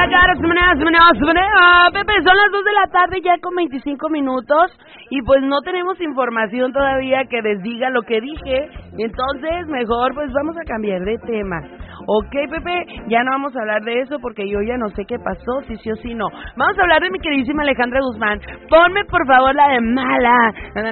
Pepe, son las 2 de la tarde ya con 25 minutos y pues no tenemos información todavía que desdiga lo que dije. Entonces, mejor pues vamos a cambiar de tema. Ok, Pepe, ya no vamos a hablar de eso porque yo ya no sé qué pasó, si sí o si no. Vamos a hablar de mi queridísima Alejandra Guzmán. Ponme por favor la de Mala.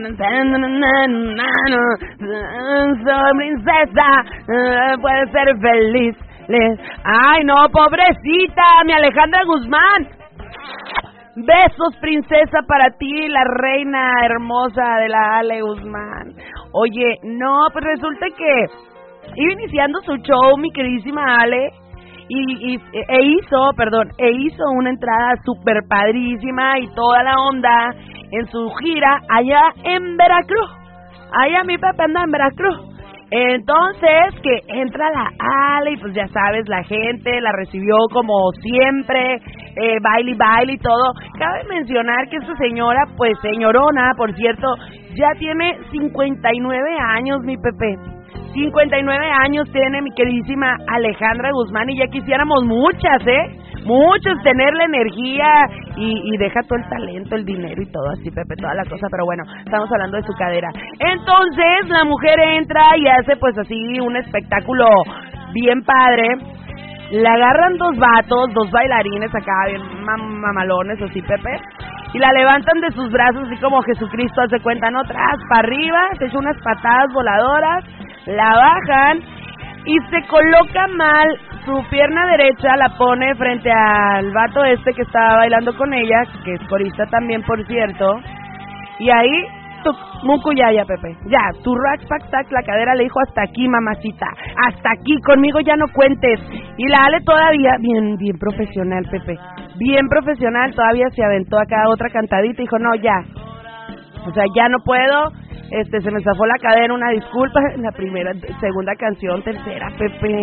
Soy princesa, puede ser feliz. Ay, no, pobrecita, mi Alejandra Guzmán. Besos, princesa, para ti, la reina hermosa de la Ale Guzmán. Oye, no, pues resulta que iba iniciando su show, mi queridísima Ale, e hizo una entrada súper padrísima y toda la onda en su gira allá en Veracruz. Allá mi Pepe anda en Veracruz. Entonces, que entra la Ale y pues ya sabes, la gente la recibió como siempre, baile y todo. Cabe mencionar que esta señora, pues señorona, por cierto, ya tiene 59 años, mi Pepe. 59 años tiene mi queridísima Alejandra Guzmán y ya quisiéramos muchas, muchos tener la energía y deja todo el talento, el dinero y todo así, Pepe, toda la cosa, pero bueno, estamos hablando de su cadera. Entonces, la mujer entra y hace pues así un espectáculo bien padre. La agarran dos vatos, dos bailarines acá, bien mamalones así, Pepe, y la levantan de sus brazos así como Jesucristo, hace cuenta, no, tras, para arriba, se echa unas patadas voladoras, la bajan y se coloca mal, su pierna derecha la pone frente al vato que estaba bailando con ella, que es corista también, por cierto, y ahí, mucuyaya, Pepe, ya, tu rack, pack, tac, la cadera le dijo hasta aquí, mamacita, hasta aquí, conmigo ya no cuentes, y la Ale todavía, bien profesional, Pepe, bien profesional, todavía se aventó acá otra cantadita y dijo, no, ya, o sea, ya no puedo, se me zafó la cadera, una disculpa, la primera, segunda canción, tercera, Pepe,